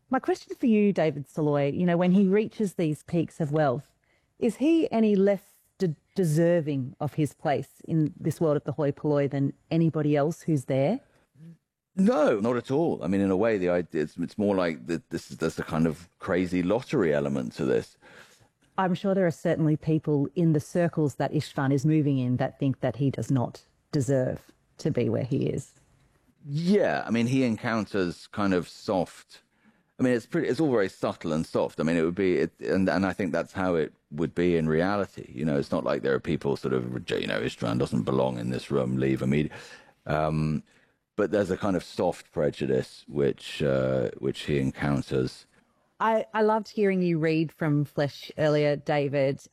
My question for you, David Saloy, when he reaches these peaks of wealth, is he any less deserving of his place in this world of the hoi polloi than anybody else who's there? No, not at all. I mean, in a way, the idea it's more like that. There's a kind of crazy lottery element to this. I'm sure there are certainly people in the circles that Istvan is moving in that think that he does not deserve to be where he is. Yeah, I mean, he encounters kind of soft. I mean, it's all very subtle and soft. I mean, it would be, and I think that's how it would be in reality. It's not like there are people sort of, Istvan doesn't belong in this room, leave immediately. But there's a kind of soft prejudice which he encounters. I loved hearing you read from Flesh earlier, David.